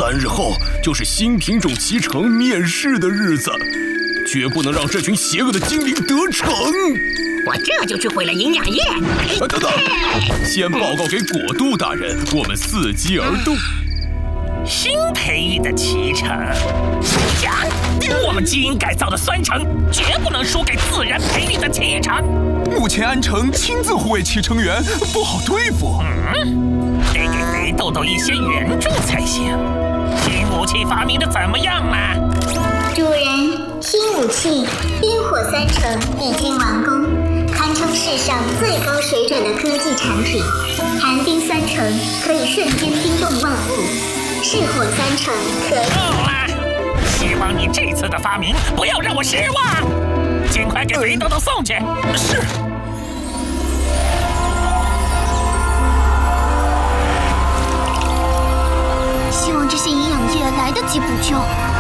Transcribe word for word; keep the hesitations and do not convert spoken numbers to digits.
三日后就是新品种脐橙面世的日子，绝不能让这群邪恶的精灵得逞。 我这就去毁了营养液。 啊，等等，先报告给果杜大人，我们伺机而动。 新培育的脐橙，讲，我们基因改造的酸橙绝不能输给自然培育的脐橙。 目前安城亲自护卫脐橙园，不好对付。 嗯，得给肥豆豆一些援助才行。新武器发明的怎么样了？ 主人，新武器冰火三橙已经完工，堪称世上最高水准的科技产品。寒冰三橙可以瞬间冰冻万物，赤火三橙可以…… 够了！希望你这次的发明不要让我失望。尽快给肥豆豆送去。 是。 希望这些营养液来得及补救。